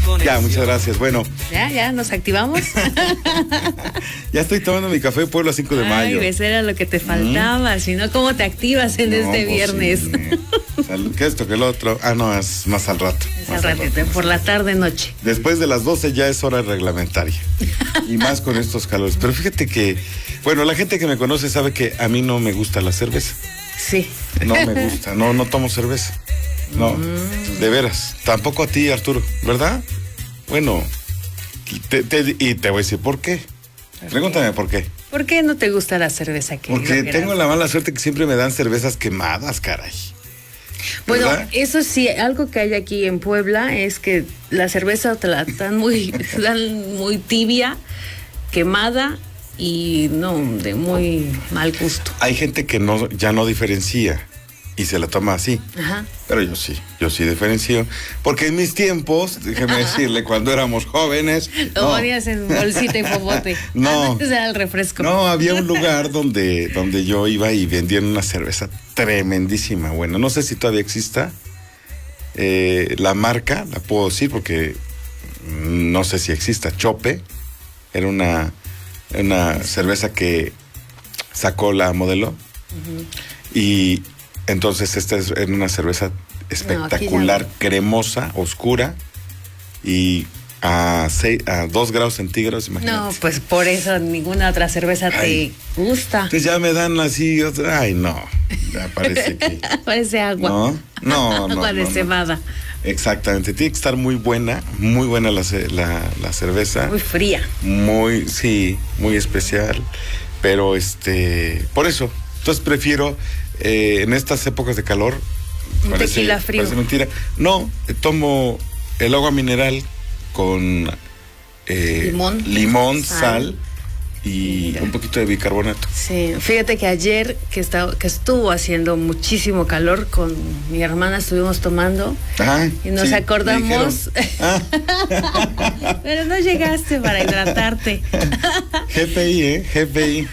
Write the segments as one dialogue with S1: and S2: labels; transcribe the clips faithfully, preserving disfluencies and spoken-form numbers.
S1: Ya, muchas gracias. Bueno.
S2: Ya, ya, nos activamos.
S1: Ya estoy tomando mi café Puebla cinco de mayo.
S2: Ay, ves, era lo que te faltaba. Mm. Si no, ¿cómo te activas en no, este pues viernes?
S1: Sí. ¿Qué esto, que el otro? Ah, no, es más al rato.
S2: Es al ratito, rato, por la tarde, noche.
S1: Después de las doce ya es hora reglamentaria. Y más con estos calores. Pero fíjate que, bueno, la gente que me conoce sabe que a mí no me gusta la cerveza.
S2: Sí.
S1: No me gusta, no, no tomo cerveza. No, mm. de veras. Tampoco a ti, Arturo, ¿verdad? Bueno, te, te, y te voy a decir por qué. ¿Por Pregúntame qué? por qué.
S2: ¿Por qué no te gusta la cerveza?
S1: Porque tengo la mala suerte que siempre me dan cervezas quemadas, caray.
S2: Bueno, ¿verdad? Eso sí, algo que hay aquí en Puebla es que la cerveza te la dan muy, dan muy tibia, quemada y no, de muy mal gusto.
S1: Hay gente que no, ya no diferencia y se la toma así. Ajá. Pero yo sí, yo sí diferencio. Porque en mis tiempos, déjeme decirle, cuando éramos jóvenes.
S2: Lo no. ponías en bolsita y popote.
S1: No.
S2: Antes era el refresco.
S1: No, había un lugar donde, donde yo iba y vendían una cerveza tremendísima. Bueno, no sé si todavía exista. Eh, la marca, la puedo decir porque no sé si exista. Chope. Era una, una cerveza que sacó la modelo. Uh-huh. Y entonces esta es una cerveza espectacular, no, cremosa, oscura y a, seis, a dos grados centígrados, imagínate.
S2: No, pues por eso ninguna otra cerveza ay, te gusta.
S1: Entonces ya me dan así, ay no, ya parece que...
S2: parece agua.
S1: No, no, no.
S2: Agua de
S1: no,
S2: cebada.
S1: No. Exactamente, tiene que estar muy buena, muy buena la, la, la cerveza.
S2: Muy fría.
S1: Muy, sí, muy especial, pero este, por eso, entonces prefiero... Eh, en estas épocas de calor
S2: un parece, tequila frío.
S1: Parece mentira. No, tomo el agua mineral con eh,
S2: limón,
S1: limón, sal, sal y mira. un poquito de bicarbonato.
S2: Sí, fíjate que ayer que, está, que estuvo haciendo muchísimo calor, con mi hermana estuvimos tomando. Ajá, y nos sí, acordamos. Ah. Pero no llegaste para hidratarte.
S1: G P I, ¿eh? G P I.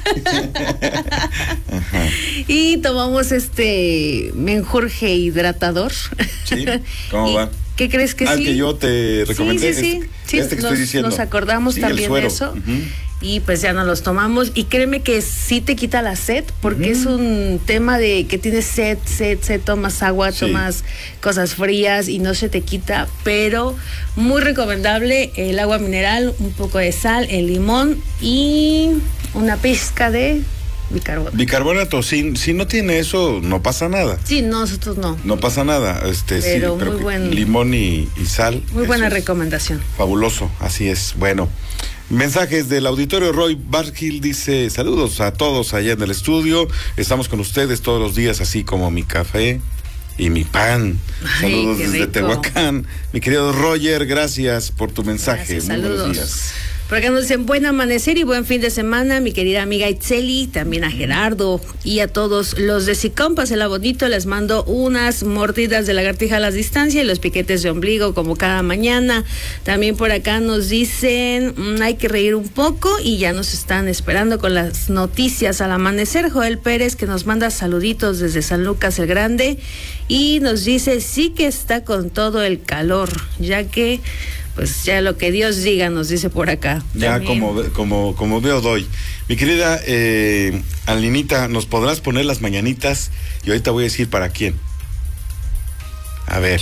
S2: Ajá. Y tomamos este menjurje hidratador.
S1: Sí, ¿cómo va?
S2: ¿Qué crees que
S1: ah,
S2: sí?
S1: que yo te recomendé.
S2: Sí, sí, sí.
S1: Este,
S2: sí
S1: este que
S2: nos,
S1: estoy diciendo.
S2: Nos acordamos sí, también de eso. Uh-huh. Y pues ya nos los tomamos. Y créeme que sí te quita la sed, porque uh-huh. es un tema de que tienes sed, sed, sed, tomas agua, sí. tomas cosas frías y no se te quita. Pero muy recomendable el agua mineral, un poco de sal, el limón y una pizca de... bicarbonato.
S1: Bicarbonato, si, si no tiene eso, no pasa nada.
S2: Sí, nosotros no.
S1: No pasa nada, este
S2: pero
S1: sí, pero
S2: muy buen,
S1: limón y, y sal.
S2: Muy buena recomendación.
S1: Fabuloso, así es. Bueno, mensajes del auditorio. Roy Bargil dice, saludos a todos allá en el estudio. Estamos con ustedes todos los días, así como mi café y mi pan.
S2: Ay,
S1: saludos desde rico. Tehuacán. Mi querido Roger, gracias por tu mensaje.
S2: Gracias,
S1: muy
S2: saludos.
S1: buenos días.
S2: Por acá nos dicen buen amanecer y buen fin de semana, mi querida amiga Itzeli, también a Gerardo y a todos los de Sicompas, el Abonito, les mando unas mordidas de lagartija a la distancia y los piquetes de ombligo como cada mañana. También por acá nos dicen mmm, hay que reír un poco y ya nos están esperando con las noticias al amanecer. Joel Pérez que nos manda saluditos desde San Lucas el Grande y nos dice sí que está con todo el calor, ya que pues ya lo que Dios diga, nos dice por acá.
S1: Ya como, como, como veo doy. Mi querida eh, Alinita, ¿nos podrás poner las mañanitas? Y ahorita voy a decir para quién. A ver.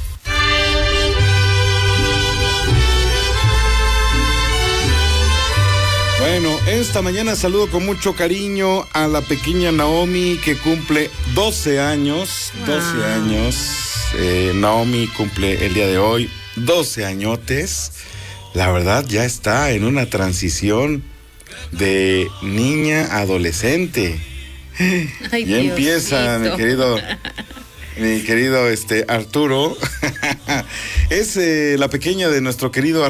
S1: Bueno, esta mañana saludo con mucho cariño a la pequeña Naomi que cumple doce años. Wow. doce años. Eh, Naomi cumple el día de hoy doce añotes. La verdad ya está en una transición de niña a adolescente.
S2: Ay,
S1: ya
S2: Diosito.
S1: Empieza mi querido mi querido este Arturo. Es eh, la pequeña de nuestro querido